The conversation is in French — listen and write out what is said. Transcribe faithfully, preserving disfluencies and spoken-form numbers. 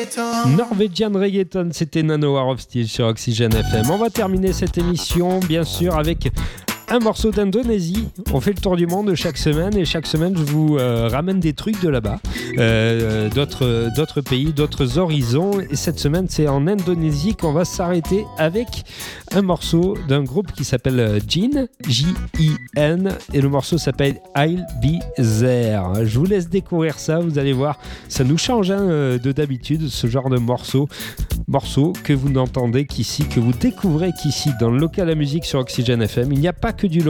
Norwegian Reggaeton, c'était Nanowar of Steel sur Oxygène F M. On va terminer cette émission, bien sûr, avec un morceau d'Indonésie. On fait le tour du monde chaque semaine et chaque semaine, je vous euh, ramène des trucs de là-bas, euh, d'autres, d'autres pays, d'autres horizons. Et cette semaine, c'est en Indonésie qu'on va s'arrêter avec un morceau d'un groupe qui s'appelle Jin, J I N, et le morceau s'appelle I'll Be There. Je vous laisse découvrir ça, vous allez voir, ça nous change hein, de d'habitude, ce genre de morceau. Morceau que vous n'entendez qu'ici, que vous découvrez qu'ici, dans le local à musique sur Oxygène F M. Il n'y a pas que du local.